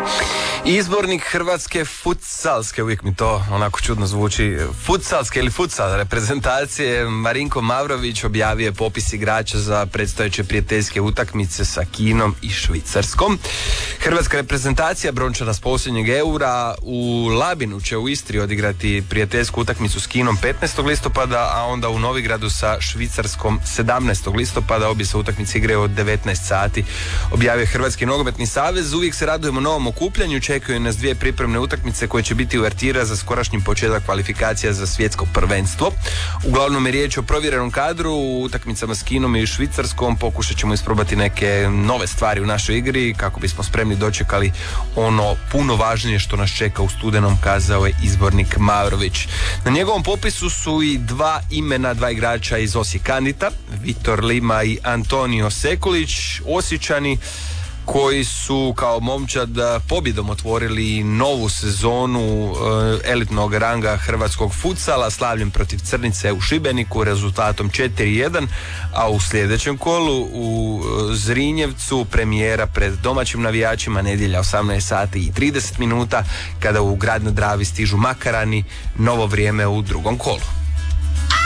Izbornik hrvatske futsalske, uvijek mi to onako čudno zvuči, futsalske ili futsal reprezentacije Marinko Mavrović objavio je popis igrača za predstojeće prijateljske utakmice sa Kinom i Švicarskom. Hrvatska reprezentacija brončana s posljednjeg Eura u Labinu će u Istri odigrati prijateljsku utakmicu s Kinom 15. listopada, a onda u Novigradu sa Švicarskom 17. listopada. Obje se utakmice igraju od 19 sati. Objavio Hrvatski nogometni savez. Uvijek se radujemo novom okupljanju. Čekaju nas dvije pripremne utakmice koje će biti uvertira za skorašnji početak kvalifikacija za svjetsko prvenstvo. Uglavnom je riječ o provjerenom kadru. U utakmicama s Kinom i Švicarskom pokušat ćemo isprobati neke nove stvari u našoj igri kako bismo spremni dočekali ono puno važnije što nas čeka u studenom, kazao je izbornik Mavrović. Na njegovom popisu su i dva igrača iz Osijekandita, Vitor Lima i Antonio Sekulić, Osječani koji su kao momčad pobjedom otvorili novu sezonu elitnog ranga hrvatskog futsala slavljem protiv Crnice u Šibeniku rezultatom 4-1, a u sljedećem kolu u Zrinjevcu premijera pred domaćim navijačima nedjelja 18 sati i 30 minuta kada u grad na Dravi stižu Makarani, novo vrijeme u drugom kolu.